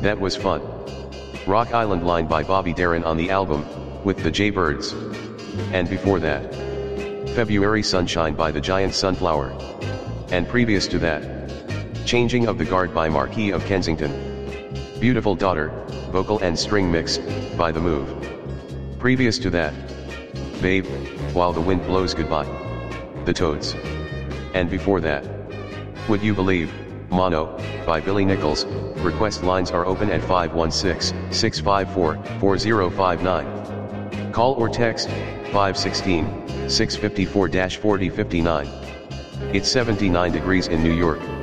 That was fun. Rock Island line by Bobby Darin on the album, With the Jaybirds. And before that, February Sunshine by the Giant Sunflower. And previous to that, Changing of the Guard by Marquis of Kensington. Beautiful Daughter, vocal and string mix, by The Move. Previous to that, Babe, While the Wind Blows Goodbye, The Toads. And before that, Would You Believe, Mono, by Billy Nichols. Request lines are open at 516-654-4059. Call or text, 516-654-4059. It's 79 degrees in New York.